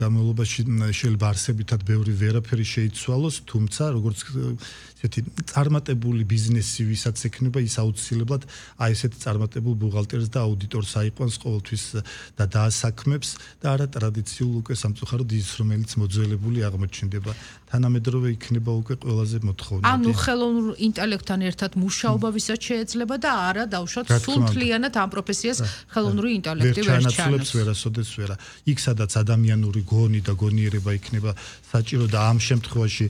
განმავლობაში შეიძლება არსებითად ბევრი ვერაფერი შეიცვალოს, თუმცა როგორც ესეთი წარმატებული ბიზნესი ვისაც ექნება ის აუცილებლად აი ესეთი წარმატებულ ბუღალტერს და აუდიტორს აიყვანს ყოველთვის და დაასაქმებს და არა ტრადიციულ უკვე სამწუხაროდ ის რომელიც მოძველებული აღმოჩნდება თანამედროვე იქნება უკვე ყველაზე მოთხოვნადი. ანუ ხელოვნურ ინტელექტთან ერთად მუშაობა ვისაც შეიძლება და არა დავუშვათ სულთლიანად ამ პროფესიას ხელოვნური ინტელექტი ვერ ჩანაცვლებს ვერასოდეს ვერა. იქ სადაც ადამიანური გონი და გონიერება იქნება საჭირო და ამ შემთხვევაში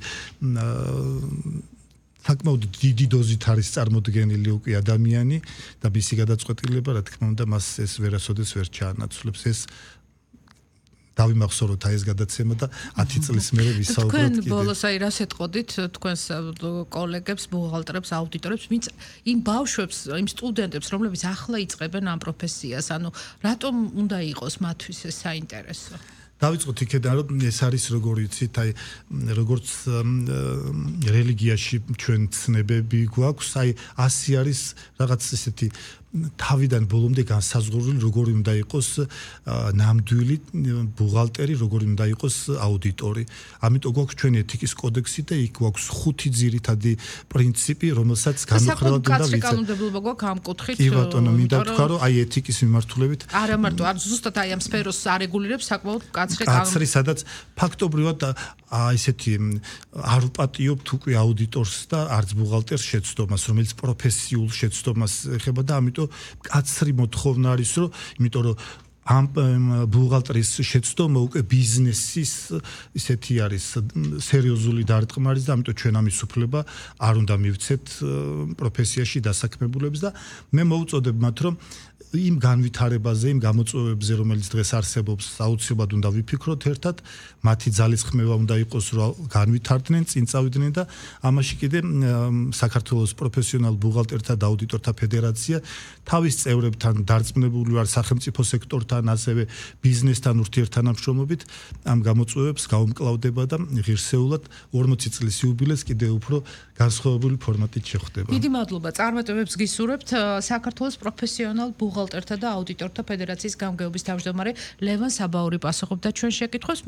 საკმაოდ დიდი დოზით არის წარმოდგენილი უკვე ადამიანი და მისი გადაწყვეტილება რა თქმა უნდა მას ეს ვერასოდეს ვერ ჩაანაცვლებს ეს დავიმახსოვროთ აი ეს გადაცემა და 10 წლის მერე ვისაუბროთ კიდე. თქვენ ბოლოს აი რას ეტყოდით თქვენს კოლეგებს, ბუღალტერებს, აუდიტორებს, ვინც იმ ბავშვებს, იმ სტუდენტებს, რომლებიც ახლა იწყებენ ამ პროფესიას, ანუ რატომ უნდა იყოს მათთვის ეს საინტერესო? დავიწყოთ იქედან რომ ეს არის როგორ იცით აი როგორც რელიგიაში ჩვენ ცნებები გვაქვს აი ასე არის რაღაც ესეთი თავიდან ბოლომდე განსაზღვრული როგორი უნდა იყოს ნამდვილი ბუღალტერი როგორი უნდა იყოს აუდიტორი ამიტომ გვაქვს ჩვენ ეთიკის კოდექსი და იქ გვაქვს 5 ძირითადი პრინციპი რომელსაც განუხრელად უნდა ვიცოდეთ კანონმდებლობა გვაქვს ამ კუთხით კი ბატონო მინდა თქვა რომ აი ეთიკის მიმართულებით არა მარტო არ ზუსტად აი ამ სფეროს არეგულირებს საკმაოდ კაცრი სადაც ფაქტობრივად ესეთი არ ვპატიობთ უკვე აუდიტორს და არც ბუღალტერს შეცდომას რომელიც პროფესიულ შეცდომას ეხება და ამიტომ კაცრი მოთხოვნა არის რომ იმიტომ რომ ამ ბუღალტერის შეცდომა უკვე ბიზნესის ისეთი არის სერიოზული დარტყმა არის და ამიტომ ჩვენ ამის უფლება არ უნდა მივცეთ პროფესიაში დასაქმებულებს და მე მოვუწოდებ მათ რომ იმ განვითარებაზე, იმ გამოწვევებზე, რომელიც დღეს არსებობს, აუცილებლად უნდა ვიფიქროთ ერთად, მათი ძალისხმევა უნდა იყოს, რომ განვითარდნენ, წინ წავიდნენ და ამაში კიდე საქართველოს პროფესიონალ ბუღალტერთა და აუდიტორთა ფედერაცია თავის წევრებთან დარწმუნებული ვარ სახელმწიფო სექტორთან, ასევე ბიზნესთან ურთიერთთანამშრომლობით ამ გამოწვევებს გაუმკლავდება და ღირსეულად 40 წლის იუბილეს კიდე უფრო განსხვავებული ფორმატით შეხვდება. დიდი მადლობა. წარმატებებს გისურვებთ საქართველოს პროფესიონალ ბუღალტერთა და აუდიტორთა ფედერაციის გამგეობის თავმჯდომარე ლევან საბაური პასუხობდა ჩვენ შეკითხვებს.